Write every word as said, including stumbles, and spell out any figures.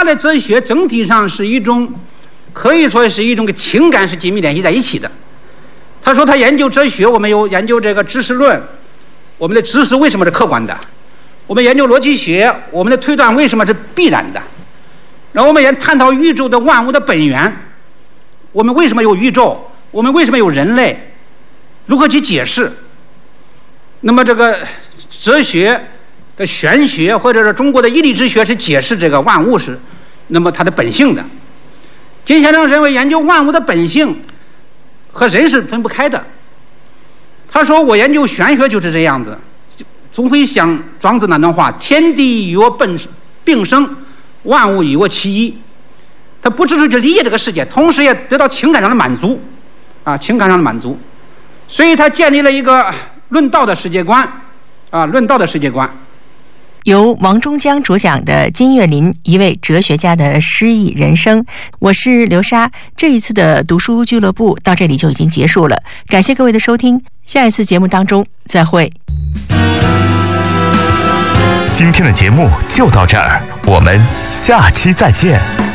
的哲学整体上是一种，可以说是一种跟情感是紧密联系在一起的。他说他研究哲学，我们有研究这个知识论，我们的知识为什么是客观的？我们研究逻辑学，我们的推断为什么是必然的？然后我们也探讨宇宙的万物的本源，我们为什么有宇宙？我们为什么有人类？如何去解释？那么这个哲学的玄学，或者是中国的义理之学，是解释这个万物是那么它的本性的。金先生认为研究万物的本性和人是分不开的。他说我研究玄学就是这样子，总会想庄子那段话：天地与我本并生，万物与我其一。他不只是去理解这个世界，同时也得到情感上的满足啊，情感上的满足。所以他建立了一个论道的世界观啊，论道的世界观。 由王中江主讲的金岳霖一位哲学家的诗意人生，我是刘莎。这一次的读书俱乐部到这里就已经结束了，感谢各位的收听，下一次节目当中再会。 今天的节目就到这儿，我们下期再见。